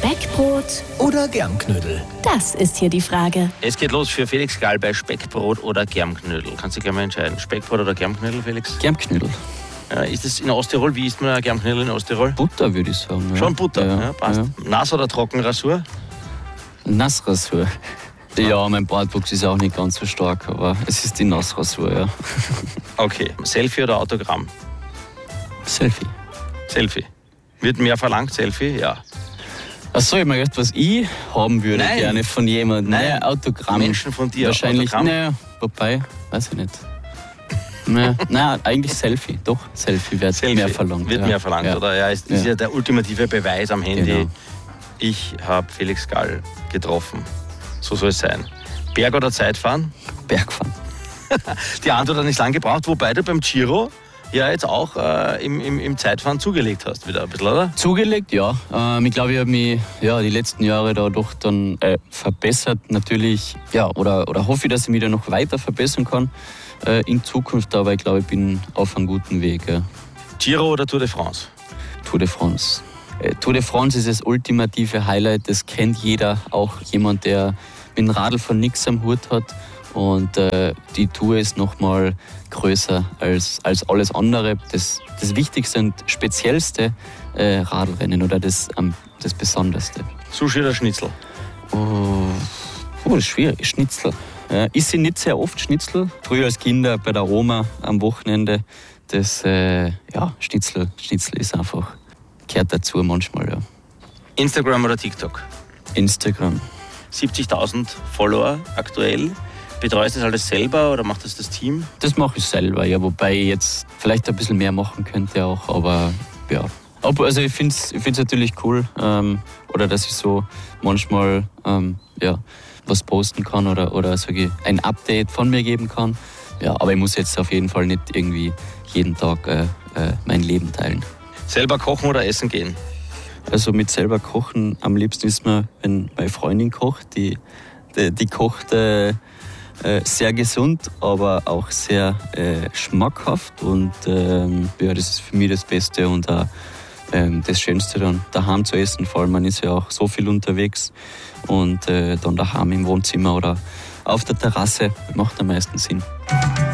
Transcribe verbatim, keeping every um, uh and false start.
Speckbrot oder Germknödel? Das ist hier die Frage. Es geht los für Felix Gall bei Speckbrot oder Germknödel. Kannst du gleich mal entscheiden. Speckbrot oder Germknödel, Felix? Germknödel. Ja, ist das in Osttirol? Wie isst man ein Germknödel in Osttirol? Butter, würde ich sagen. Ja. Schon Butter, ja, ja, passt. Ja. Nass- oder Trockenrasur? Nassrasur. Ja, mein Bartwuchs ist auch nicht ganz so stark, aber es ist die Nassrasur, ja. Okay. Selfie oder Autogramm? Selfie. Selfie. Wird mehr verlangt, Selfie? Ja. Achso, ich meine, was ich haben würde, Nein. gerne von jemandem. Nein, Nein, Autogramm. Menschen von dir. Wahrscheinlich, Autogramm? naja, wobei, weiß ich nicht. Nein, nein, eigentlich Selfie, doch, Selfie wird Selfie mehr verlangt. Wird ja. mehr verlangt, ja. oder? Ja, ist, ist Ja. ja der ultimative Beweis am Handy. Genau. Ich habe Felix Gall getroffen. So soll es sein. Berg- oder Zeitfahren? Bergfahren. Die Antwort hat nicht lang gebraucht, wobei du beim Giro ja jetzt auch äh, im, im, im Zeitfahren zugelegt hast, wieder ein bisschen, oder? Zugelegt, ja. Ähm, ich glaube, ich habe mich ja, die letzten Jahre da doch dann äh, verbessert. Natürlich, ja, oder, oder hoffe ich, dass ich mich da noch weiter verbessern kann äh, in Zukunft. Aber ich glaube, ich bin auf einem guten Weg. Ja. Giro oder Tour de France? Tour de France. Äh, Tour de France ist das ultimative Highlight. Das kennt jeder, auch jemand, der mit dem Radl von nichts am Hut hat. Und äh, die Tour ist nochmal größer als, als alles andere. Das, das Wichtigste und speziellste äh, Radlrennen oder das, ähm, das Besonderste. Sushi oder Schnitzel? Oh, oh das ist schwierig. Schnitzel. Ja, ich sehe nicht sehr oft Schnitzel. Früher als Kinder bei der Oma am Wochenende. Das äh, ja, Schnitzel, Schnitzel ist einfach, gehört dazu manchmal. Ja. Instagram oder TikTok? Instagram. siebzigtausend Follower aktuell. Betreust du das alles selber oder macht das das Team? Das mache ich selber, ja, wobei ich jetzt vielleicht ein bisschen mehr machen könnte auch, aber ja. Aber, also ich finde es ich find's natürlich cool, ähm, oder dass ich so manchmal ähm, ja, was posten kann oder, oder sag ich, ein Update von mir geben kann. Ja, aber ich muss jetzt auf jeden Fall nicht irgendwie jeden Tag äh, äh, mein Leben teilen. Selber kochen oder essen gehen? Also mit selber kochen am liebsten ist mir, wenn meine Freundin kocht, die, die, die kocht äh, Äh, sehr gesund, aber auch sehr äh, schmackhaft und ähm, ja, das ist für mich das Beste und auch ähm, das Schönste dann daheim zu essen, vor allem man ist ja auch so viel unterwegs und äh, dann daheim im Wohnzimmer oder auf der Terrasse macht am meisten Sinn.